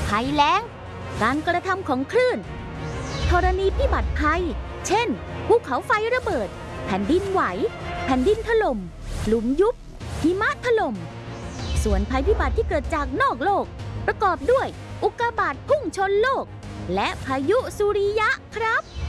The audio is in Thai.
ภัยแล้งการกระทำของคลื่นธรณีพิบัติภัยเช่นภูเขาไฟระเบิดแผ่นดินไหวแผ่นดินถล่มหลุมยุบหิมะถล่มส่วนภัยพิบัติที่เกิดจากนอกโลกประกอบด้วยอุกกาบาตพุ่งชนโลกและพายุสุริยะครับ